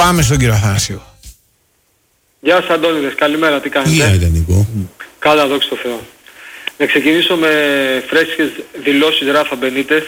Πάμε στον κύριο Αθανασίου. Γεια σας Αντώνιδες, καλημέρα, τι κάνετε? Γεια ήταν Νικό. Καλά, δόξα τω Θεώ. Να ξεκινήσω με φρέσκες δηλώσεις Ράφα Μπενίτεθ.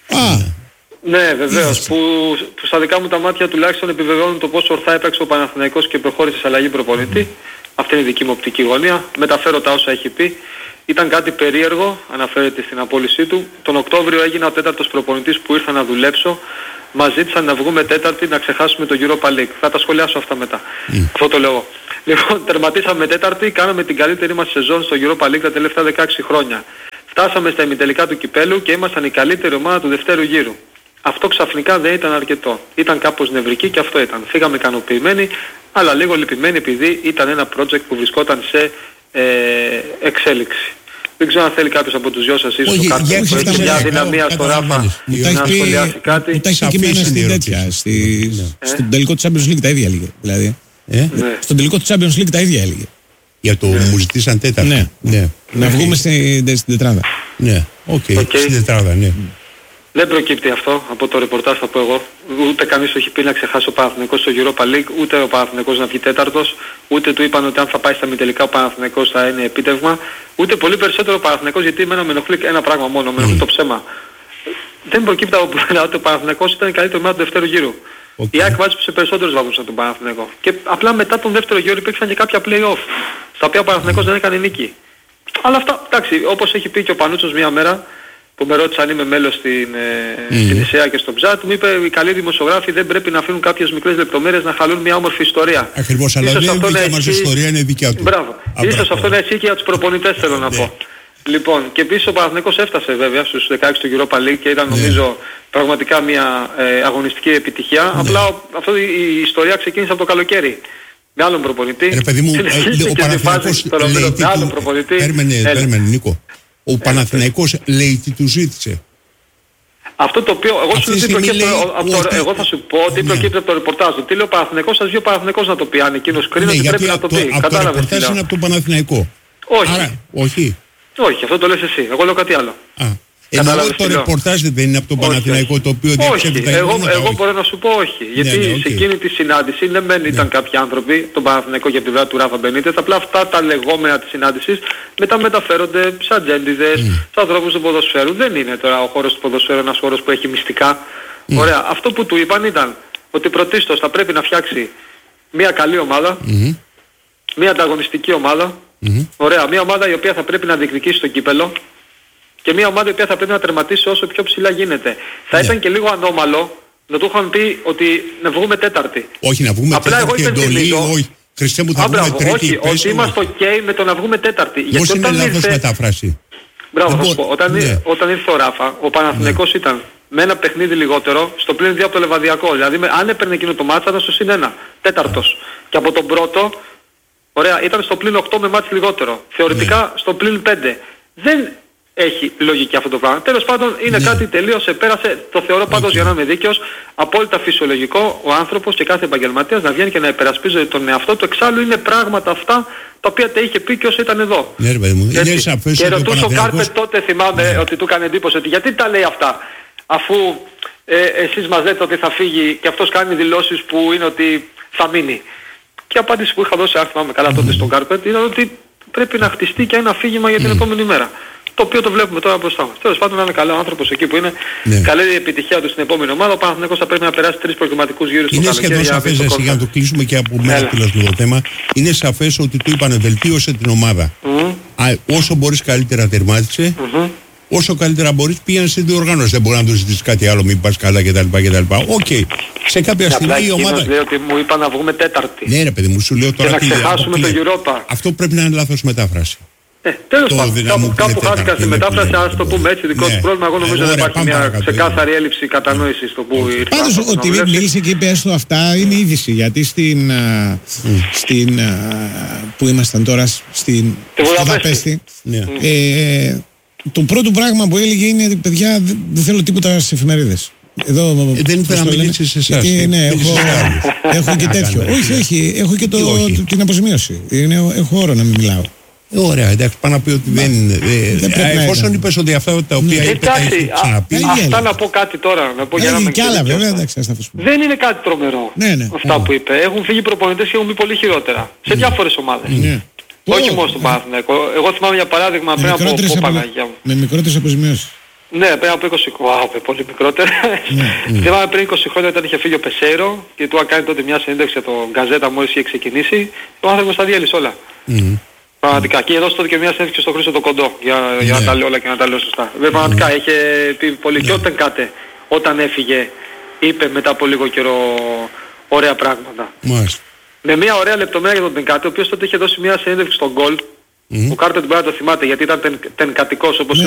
Ναι, βεβαίως, που στα δικά μου τα μάτια τουλάχιστον επιβεβαιώνουν το πόσο ορθά έπαιξε ο Παναθηναϊκός και προχώρησε σε αλλαγή προπονητή. Αυτή είναι η δική μου οπτική γωνία. Μεταφέρω τα όσα έχει πει. Ήταν κάτι περίεργο, αναφέρεται στην απόλυσή του. Τον Οκτώβριο έγινα ο τέταρτος προπονητής που ήρθα να δουλέψω. Μας ζήτησαν να βγούμε τέταρτη, να ξεχάσουμε το Europa League. Θα τα σχολιάσω αυτά μετά. Αυτό το λέω. Λοιπόν, τερματίσαμε τέταρτη, κάναμε την καλύτερη μας σεζόν στο Europa League τα τελευταία 16 χρόνια. Φτάσαμε στα ημιτελικά του κυπέλου και ήμασταν η καλύτερη ομάδα του δευτέρου γύρου. Αυτό ξαφνικά δεν ήταν αρκετό. Ήταν κάπως νευρική και αυτό ήταν. Φύγαμε ικανοποιημένοι, αλλά λίγο λυπημένοι επειδή ήταν ένα project που βρισκόταν σε εξέλιξη. Δεν ξέρω αν θέλει κάποιος από τους δυο σας, ίσως ο Κάρτος που έχει μια δυναμία στο Ράφα να σχολιάσει κάτι. Μου τα έχει πει στην τέτοια, στον τελικό του Champions League τα ίδια έλεγε. Δηλαδή. Στον τελικό του Champions League τα ίδια έλεγε. Για το μου ζητήσαν τέταρτη. Ναι. Να βγούμε στην τετράδα. Ναι, στην τετράδα, ναι. Δεν προκύπτει αυτό από το ρεπορτάζ, θα πω εγώ. Ούτε κανείς το έχει πει να ξεχάσει ο Παναθηναϊκός στο Europa League, ούτε ο Παναθηναϊκός να βγει τέταρτος, ούτε του είπαν ότι αν θα πάει στα μητελικά ο Παναθηναϊκός θα είναι επίτευγμα, ούτε πολύ περισσότερο ο Παναθηναϊκός, γιατί εμένα με ενοχλεί ένα πράγμα μόνο, με ενοχλεί το ψέμα. Δεν προκύπτει από πουθενά ότι ο Παναθηναϊκός ήταν η καλύτερη ομάδα του δεύτερου γύρου. Η ΑΕΚ βάζει σε περισσότερους βαθμούς από τον Παναθηναϊκό. Και απλά μετά τον δεύτερο γύρο υπήρξαν και κάποια play-off, στα οποία ο Παναθηναϊκός δεν έκανε νίκη. Αλλά αυτά, εντάξει, όπως έχει πει και ο Πανούτσος μία μέρα, που με ρώτησε αν είμαι μέλος στην ΙΣΕΑ και στο ΨΑΤ, μου είπε οι καλοί δημοσιογράφοι δεν πρέπει να αφήνουν κάποιες μικρές λεπτομέρειες να χαλούν μια όμορφη ιστορία. Ακριβώς, αλλά δεν είναι δικιά μας ιστορία, είναι δικιά του. Μπράβο. Ίσως αυτό να ισχύει και για τους προπονητές, θέλω να πω. Λοιπόν, και επίσης ο Παναθηναϊκός έφτασε βέβαια στους 16 του Europa League και ήταν νομίζω πραγματικά μια αγωνιστική επιτυχία. Απλά αυτή η ιστορία ξεκίνησε από το καλοκαίρι. Με άλλον προπονητή. Ρε παιδί μου, ο Παναθηναϊκός Πέρμενε Νίκο. Ο Παναθηναϊκός λέει τι του ζήτησε. Αυτό το οποίο εγώ σου εγώ θα σου πω ότι προκύπτει από το ρεπορτάζ. Τι λέει ο Παναθηναϊκός, σας βγει ο Παναθηναϊκός να το πει. Αν εκείνος κρίνει ότι πρέπει να το πει. Από το ρεπορτάζ είναι από τον Παναθηναϊκό. Όχι. Όχι, αυτό το λες εσύ. Εγώ λέω κάτι άλλο. Ενώ το ρεπορτάζ δεν είναι από τον Παναθηναϊκό το οποίο διαψεύδει τα γεγονότα. Εγώ μπορώ να σου πω όχι. Γιατί σε εκείνη τη συνάντηση ναι μεν ήταν κάποιοι άνθρωποι, τον Παναθηναϊκό και από τη πλευρά του Ράφα Μπενίτεθ, απλά αυτά τα λεγόμενα της συνάντησης μετά μεταφέρονται σε ατζέντιδες, σε ανθρώπους του ποδοσφαίρου. Δεν είναι τώρα ο χώρος του ποδοσφαίρου ένας χώρος που έχει μυστικά. Ωραία. Αυτό που του είπαν ήταν ότι πρωτίστως θα πρέπει να φτιάξει μια καλή ομάδα, μια ανταγωνιστική ομάδα. Ωραία. Μια ομάδα η οποία θα πρέπει να διεκδικήσει το κύπελο. Και μια ομάδα η οποία θα πρέπει να τερματίσει όσο πιο ψηλά γίνεται. Θα ήταν και λίγο ανώμαλο να του είχαν πει ότι να βγούμε τέταρτη. Όχι, να βγούμε τέταρτη εντολή, όχι. Χριστέ μου, θα βγούμε τρίτη. Όχι, ότι είμαστε ok με το να βγούμε τέταρτη. Πώς είναι λάθος μετάφραση. Μπράβο, θα σου πω. Όταν ήρθε ο Ράφα, ο Παναθηναϊκός ήταν με ένα παιχνίδι λιγότερο, στο πλήν 2 από το Λεβαδιακό. Δηλαδή, αν έπαιρνε εκείνο το μάτσα, ήταν στο συν 1. Τέταρτος. Και από τον πρώτο, ωραία, ήταν στο πλήν 8 με μάτς λιγότερο. Θεωρητικά στο πλήν 5. Δεν έχει λογική αυτό το πράγμα. Τέλος πάντων είναι κάτι τελείως επέρασε, το θεωρώ πάντως για να είμαι δίκαιος, απόλυτα φυσιολογικό ο άνθρωπος και κάθε επαγγελματίας να βγαίνει και να υπερασπίζεται τον εαυτό του. Εξάλλου είναι πράγματα αυτά τα οποία τα είχε πει και όσο ήταν εδώ. Ναι, ρε παιδί μου, είναι σαφές. Και ρωτούσε ο Κάρπετ τότε, θυμάμαι, ότι του έκανε εντύπωση ότι γιατί τα λέει αυτά, αφού εσείς μας λέτε ότι θα φύγει και αυτός κάνει δηλώσεις που είναι ότι θα μείνει. Και η απάντηση που είχα δώσει, αν θυμάμαι καλά τότε στον Κάρπετ, ήταν ότι πρέπει να χτιστεί και ένα αφήγημα για την επόμενη μέρα. Το οποίο το βλέπουμε τώρα μπροστά μας. Τέλος πάντων να είναι καλό άνθρωπος εκεί που είναι. Καλή επιτυχία του στην επόμενη ομάδα. Ο Παναθηναϊκός θα πρέπει να περάσει 3 προκριματικούς γύρους στο καλοκαίρι. Είναι σχεδόν σαφές, για να το κλείσουμε και από μένα το θέμα. Είναι σαφές ότι του είπανε βελτίωσε την ομάδα. Όσο μπορείς καλύτερα τερμάτισε. Όσο καλύτερα μπορείς πήγαινε σε διοργάνωση. Δεν μπορεί να του ζητήσεις κάτι άλλο, μην πας καλά κτλ. Οκ. Σε κάποια στιγμή η ομάδα. Λέει ότι μου είπα να βγούμε τέταρτη. Ναι, ρε παιδί μου, σου λέω τώρα. Και να ξεχάσουμε το Europa. Αυτό πρέπει να είναι λάθος μετάφραση. Τέλος πάντων, κάπου χάθηκα στη μετάφραση, ας το πούμε έτσι, δικό του πρόβλημα. Εγώ νομίζω ότι υπάρχει μια ξεκάθαρη έλλειψη κατανόησης στο που ήρθε. Πάντως ότι μίλησε και είπε έστω αυτά είναι είδηση, γιατί στην που ήμασταν τώρα στην Βουδαπέστη, το πρώτο πράγμα που έλεγε είναι παιδιά δεν θέλω τίποτα στις εφημερίδες. Εδώ δεν ήθελα να μιλήσει σε εσάς. Ναι, έχω και τέτοιο. Όχι, έχω και την αποζημίωση. Έχω όρο να μην μιλάω. Ωραία, εντάξει, πάνω να πει ότι δεν είναι. Εφόσον είπες ότι αυτά τα οποία είπε τα έχει ξαναπεί. Αυτά να πω κάτι τώρα. Να πω για κι άλλα βέβαια, εντάξει, δεν είναι κάτι τρομερό αυτά που είπε. Έχουν φύγει προπονητές και έχουν πει πολύ χειρότερα. Σε διάφορες ομάδες. Όχι μόνο στον Παναθηναϊκό. Εγώ θυμάμαι για παράδειγμα πριν από Παναγία μου. Με μικρότερες αποζημιώσεις. Ναι, πριν από 20 πολύ μικρότερα. Θυμάμαι πριν 20 χρόνια όταν είχε φύγει ο Πεσέρο και του είχα κάνει τότε μια συνέντευξη για τον Γκαζέτα μόλις είχε ξεκινήσει. Ο άνθρωπος τα διέλυσε όλα. Πραγματικά. Και έδωσε τότε και μια συνέντευξη στο Χρήστο το Κοντό για να τα λέω όλα και να τα λέω σωστά. Πραγματικά είχε πει πολύ και όταν έφυγε είπε μετά από λίγο καιρό ωραία πράγματα. Με μια ωραία λεπτομέρεια για τον Τενκάτε, ο οποίος τότε είχε δώσει μια συνέντευξη στον γκολ. Ο Κάρτερ μπορεί να το θυμάται γιατί ήταν τενκατικός όπως